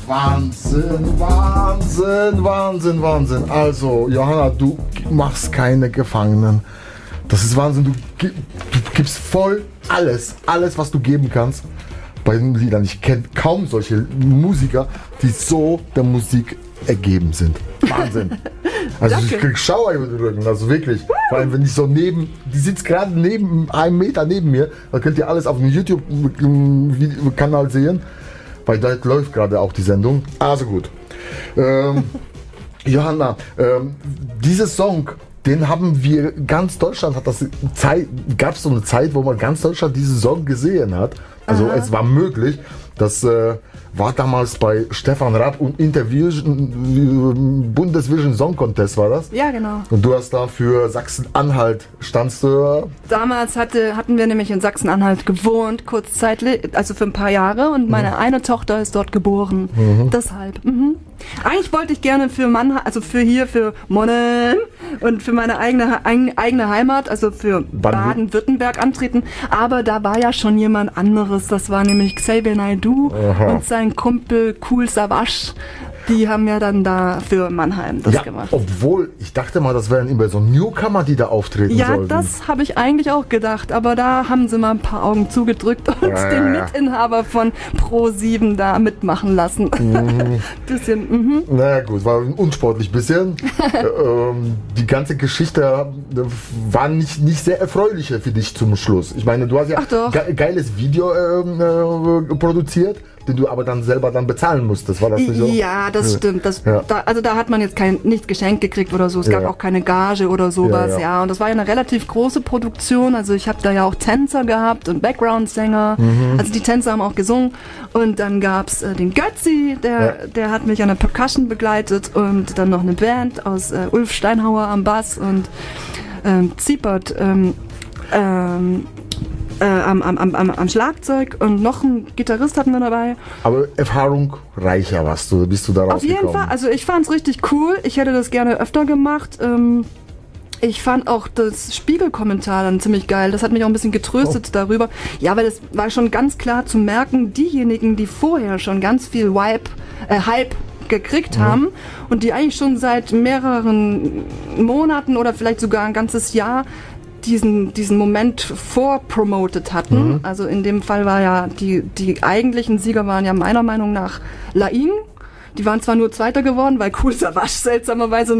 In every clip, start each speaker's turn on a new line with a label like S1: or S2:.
S1: Wahnsinn, Wahnsinn, Wahnsinn, Wahnsinn. Also, Johanna, du machst keine Gefangenen. Das ist Wahnsinn. Du gibst voll alles, was du geben kannst bei den Liedern. Ich kenne kaum solche Musiker, die so der Musik ergeben sind. Wahnsinn. Also ich krieg Schauer über den Rücken, also wirklich. Vor allem, wenn ich so die sitzt gerade neben einem Meter neben mir, da könnt ihr alles auf dem YouTube-Kanal sehen, weil da läuft gerade auch die Sendung. Also gut. Johanna, dieser Song, den haben wir, ganz Deutschland gab es so eine Zeit, wo man ganz Deutschland diesen Song gesehen hat. Also es war möglich, das war damals bei Stefan Raab und Bundesvision Song Contest war das?
S2: Ja, genau.
S1: Und du hast da für Sachsen-Anhalt standst du?
S2: Damals hatten wir nämlich in Sachsen-Anhalt gewohnt, kurzzeitig, also für ein paar Jahre, und meine eine Tochter ist dort geboren. Deshalb. Eigentlich wollte ich gerne für Mannheim, also für Monheim und für meine eigene Heimat, also für Baden-Württemberg antreten, aber da war ja schon jemand anderes, das war nämlich Xavier Naidoo und sein Kumpel Kool Savas. Die haben ja dann da für Mannheim das gemacht.
S1: Obwohl, ich dachte mal, das wären immer so Newcomer, die da auftreten sollten.
S2: Ja, das habe ich eigentlich auch gedacht, aber da haben sie mal ein paar Augen zugedrückt und den Mitinhaber von Pro7 da mitmachen lassen. Bisschen,
S1: Na gut, war unsportlich bisschen. Die ganze Geschichte war nicht sehr erfreulich für dich zum Schluss. Ich meine, du hast ja geiles Video produziert, den du aber dann selber bezahlen musstest. War das nicht so?
S2: Ja, das stimmt. Da hat man jetzt nichts geschenkt gekriegt oder so. Es gab auch keine Gage oder sowas. Ja. Und das war ja eine relativ große Produktion. Also ich habe da ja auch Tänzer gehabt und Background-Sänger. Also die Tänzer haben auch gesungen. Und dann gab es den Götzi, der hat mich an der Percussion begleitet. Und dann noch eine Band aus Ulf Steinhauer am Bass und Ziepert am Schlagzeug, und noch ein Gitarrist hatten wir dabei.
S1: Aber erfahrungsreicher bist du da rausgekommen?
S2: Auf jeden Fall, also ich fand es richtig cool. Ich hätte das gerne öfter gemacht. Ich fand auch das Spiegelkommentar dann ziemlich geil. Das hat mich auch ein bisschen getröstet darüber. Ja, weil es war schon ganz klar zu merken, diejenigen, die vorher schon ganz viel Hype gekriegt haben und die eigentlich schon seit mehreren Monaten oder vielleicht sogar ein ganzes Jahr diesen Moment vorpromotet hatten. Also in dem Fall war ja, die eigentlichen Sieger waren ja meiner Meinung nach Laing. Die waren zwar nur Zweiter geworden, weil Kool Savas seltsamerweise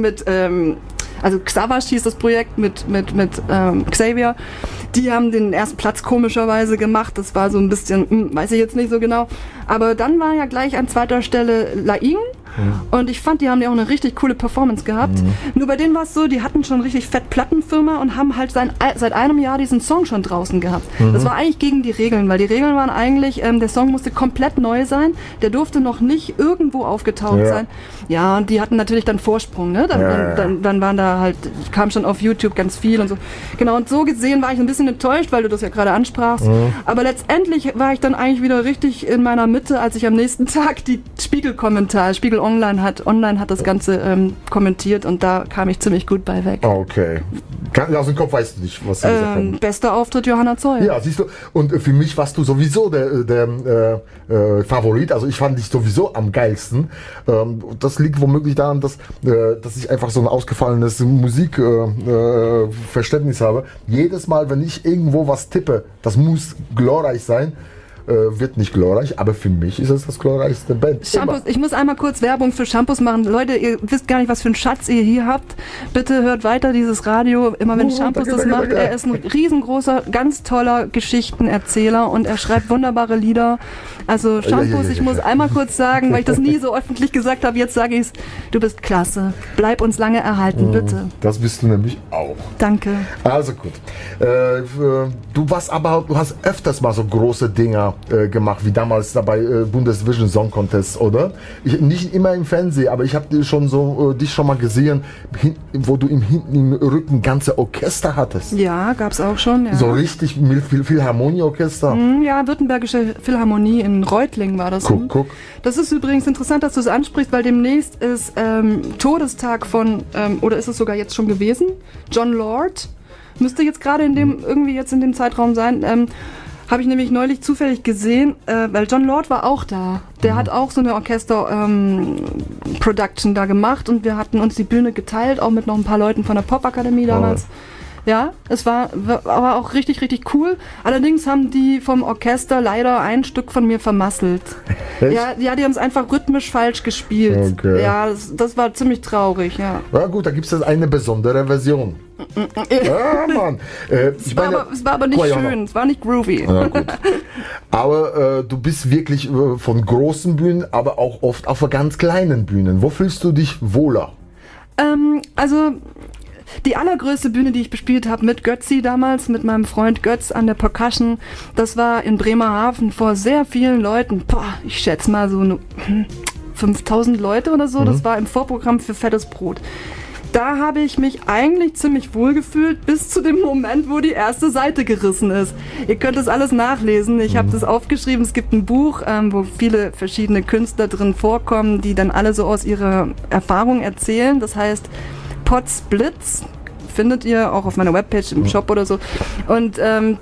S2: also Xavash hieß das Projekt mit Xavier. Die haben den ersten Platz komischerweise gemacht. Das war so ein bisschen, weiß ich jetzt nicht so genau. Aber dann war ja gleich an zweiter Stelle Laing. Und ich fand, die haben ja auch eine richtig coole Performance gehabt. Nur bei denen war es so, die hatten schon richtig fett Plattenfirma und haben halt seit einem Jahr diesen Song schon draußen gehabt. Das war eigentlich gegen die Regeln, weil die Regeln waren eigentlich, der Song musste komplett neu sein, der durfte noch nicht irgendwo aufgetaucht sein. Ja, und die hatten natürlich dann Vorsprung, ne? Dann waren da halt, kam schon auf YouTube ganz viel und so. Genau, und so gesehen war ich ein bisschen enttäuscht, weil du das ja gerade ansprachst. Aber letztendlich war ich dann eigentlich wieder richtig in meiner Mitte, als ich am nächsten Tag die Spiegel Online hat das Ganze kommentiert, und da kam ich ziemlich gut bei weg.
S1: Okay. Aus dem Kopf weißt du nicht, was sie gesagt haben.
S2: Bester Auftritt Johanna Zoll.
S1: Ja, siehst du. Und für mich warst du sowieso der Favorit. Also ich fand dich sowieso am geilsten. Das liegt womöglich daran, dass ich einfach so ein ausgefallenes Musikverständnis habe. Jedes Mal, wenn ich irgendwo was tippe, das muss glorreich sein. Wird nicht glorreich, aber für mich ist es das glorreichste Band.
S2: Shampoos, ich muss einmal kurz Werbung für Shampoos machen. Leute, ihr wisst gar nicht, was für einen Schatz ihr hier habt. Bitte hört weiter dieses Radio, immer wenn Shampoos das macht. Er ist ein riesengroßer, ganz toller Geschichtenerzähler und er schreibt wunderbare Lieder. Also Shampoos, ich muss einmal kurz sagen, weil ich das nie so öffentlich gesagt habe, jetzt sage ich es, du bist klasse. Bleib uns lange erhalten, bitte.
S1: Das bist du nämlich auch.
S2: Danke.
S1: Also gut. Du hast öfters mal so große Dinger gemacht, wie damals dabei Bundesvision Song Contest, oder? Nicht immer im Fernsehen, aber ich habe dich schon mal gesehen, wo du im Rücken ganze Orchester hattest.
S2: Ja, gab's auch schon. Ja.
S1: So richtig Philharmonieorchester.
S2: Ja, Württembergische Philharmonie in Reutlingen war das.
S1: Guck.
S2: Das ist übrigens interessant, dass du es ansprichst, weil demnächst ist Todestag von, oder ist es sogar jetzt schon gewesen? John Lord müsste jetzt gerade in dem Zeitraum sein. Habe ich nämlich neulich zufällig gesehen, weil Jon Lord war auch da. Der hat auch so eine Orchester-Production da gemacht und wir hatten uns die Bühne geteilt, auch mit noch ein paar Leuten von der Popakademie damals. Ja, es war aber auch richtig, richtig cool. Allerdings haben die vom Orchester leider ein Stück von mir vermasselt.
S1: Echt?
S2: Ja, die haben es einfach rhythmisch falsch gespielt.
S1: Okay.
S2: Ja, das war ziemlich traurig, ja.
S1: Ja gut, da gibt es eine besondere Version. Ja, Mann.
S2: Es war aber nicht schön, es war nicht groovy.
S1: Ja, gut. Aber du bist wirklich von großen Bühnen, aber auch oft auf ganz kleinen Bühnen. Wo fühlst du dich wohler?
S2: Also die allergrößte Bühne, die ich bespielt habe mit Götzi damals, mit meinem Freund Götz an der Percussion, das war in Bremerhaven vor sehr vielen Leuten. Boah, ich schätze mal so 5000 Leute oder so. Das war im Vorprogramm für Fettes Brot. Da habe ich mich eigentlich ziemlich wohl gefühlt, bis zu dem Moment, wo die erste Seite gerissen ist. Ihr könnt das alles nachlesen. Ich habe das aufgeschrieben. Es gibt ein Buch, wo viele verschiedene Künstler drin vorkommen, die dann alle so aus ihrer Erfahrung erzählen. Das heißt Podsplits, findet ihr auch auf meiner Webpage im Shop oder so. Und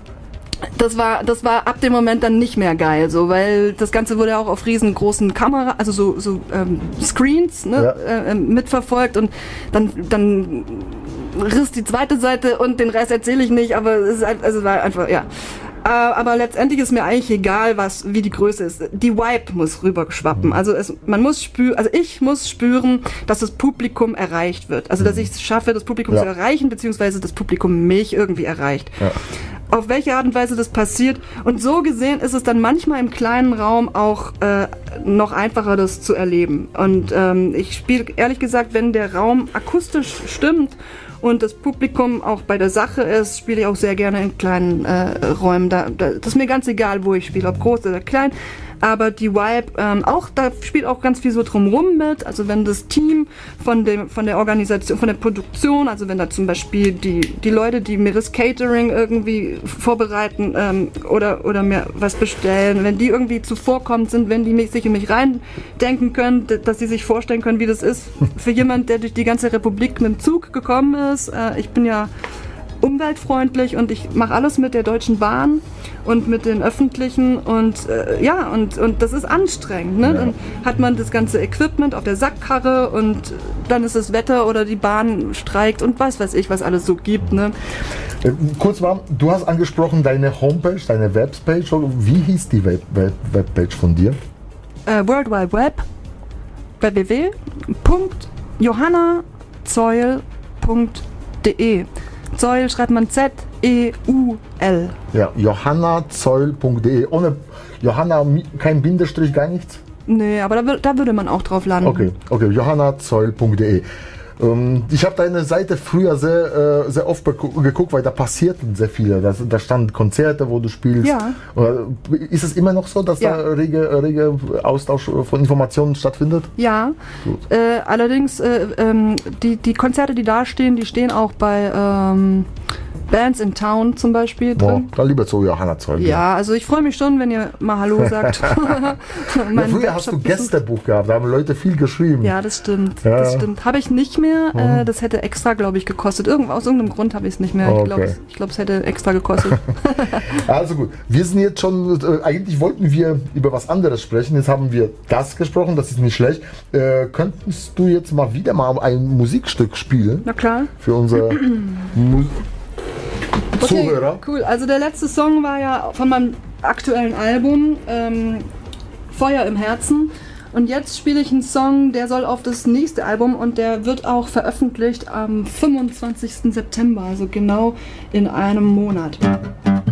S2: das war ab dem Moment dann nicht mehr geil, so, weil das Ganze wurde auch auf riesengroßen Kamera, also so Screens, ne, mitverfolgt und dann riss die zweite Seite und den Rest erzähle ich nicht, aber es war einfach, ja. Aber letztendlich ist mir eigentlich egal, wie die Größe ist. Die Vibe muss rüberschwappen. Also ich muss spüren, dass das Publikum erreicht wird. Also dass ich es schaffe, das Publikum zu erreichen, beziehungsweise das Publikum mich irgendwie erreicht. Ja. Auf welche Art und Weise das passiert. Und so gesehen ist es dann manchmal im kleinen Raum auch noch einfacher, das zu erleben. Und ich spiele, ehrlich gesagt, wenn der Raum akustisch stimmt und das Publikum auch bei der Sache ist, spiele ich auch sehr gerne in kleinen Räumen. Das ist mir ganz egal, wo ich spiele, ob groß oder klein. Aber die Vibe, da spielt auch ganz viel so drumrum mit. Also wenn das Team von der Organisation, von der Produktion, also wenn da zum Beispiel die Leute, die mir das Catering irgendwie vorbereiten oder mir was bestellen, wenn die irgendwie zuvorkommend sind, wenn die sich in mich reindenken können, dass sie sich vorstellen können, wie das ist für jemand, der durch die ganze Republik mit dem Zug gekommen ist. Ich bin ja umweltfreundlich und ich mache alles mit der Deutschen Bahn und mit den Öffentlichen und das ist anstrengend. Ne? Ja. Dann hat man das ganze Equipment auf der Sackkarre und dann ist das Wetter oder die Bahn streikt und was weiß ich, was alles so gibt. Ne?
S1: Kurz mal, du hast angesprochen deine Homepage, deine Webpage. Wie hieß die Webpage von dir?
S2: World Wide Web, www.johannazeul.de. Zeul schreibt man Z-E-U-L.
S1: Ja, johannazeul.de. Ohne Johanna, kein Bindestrich, gar nichts?
S2: Nee, aber da würde man auch drauf landen.
S1: Okay, johannazeul.de. Ich habe deine Seite früher sehr oft geguckt, weil da passierten sehr viele. Da standen Konzerte, wo du spielst.
S2: Ja.
S1: Ist es immer noch so, dass da rege Austausch von Informationen stattfindet?
S2: Ja. Allerdings, die Konzerte, die da stehen, die stehen auch bei Bands in Town zum Beispiel drin.
S1: Da lieber zu Johanna Zeul.
S2: Ja, also ich freue mich schon, wenn ihr mal Hallo sagt.
S1: Früher hast du Gästebuch gehabt, da haben Leute viel geschrieben.
S2: Ja, das stimmt. Ja. Das stimmt. Habe ich nicht mehr. Das hätte extra, glaube ich, gekostet. Aus irgendeinem Grund habe ich es nicht mehr. Okay. Ich glaube, es hätte extra gekostet.
S1: Also gut, wir sind jetzt schon, eigentlich wollten wir über was anderes sprechen. Jetzt haben wir das gesprochen, das ist nicht schlecht. Könntest du jetzt mal wieder ein Musikstück spielen?
S2: Na klar.
S1: Für unsere Zuhörer.
S2: Okay, cool. Also der letzte Song war ja von meinem aktuellen Album Feuer im Herzen. Und jetzt spiele ich einen Song, der soll auf das nächste Album und der wird auch veröffentlicht am 25. September, also genau in einem Monat.